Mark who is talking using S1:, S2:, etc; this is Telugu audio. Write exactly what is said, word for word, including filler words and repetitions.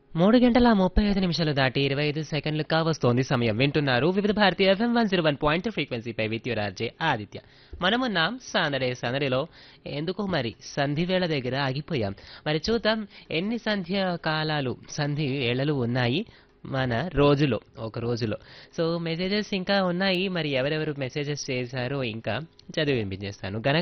S1: మూడు గంటల ముప్పై ఐదు నిమిషాలు దాటి ఇరవై ఐదు సెకండ్లు కావస్తోంది సమయం. వింటున్నారు వివిధ Bharati FM one zero one point ఫ్రీక్వెన్సీపై with your RJ Aditya. మనమున్నాం సందడే సందడిలో. ఎందుకో మరి సంధి వేళ దగ్గర ఆగిపోయాం. మరి చూద్దాం ఎన్ని సంధ్య కాలాలు సంధి వేళలు ఉన్నాయి మన రోజులో, ఒక రోజులో. సో మెసేజెస్ ఇంకా ఉన్నాయి. మరి ఎవరెవరు మెసేజెస్ చేశారో ఇంకా చదివి వినిపించేస్తాను. గనక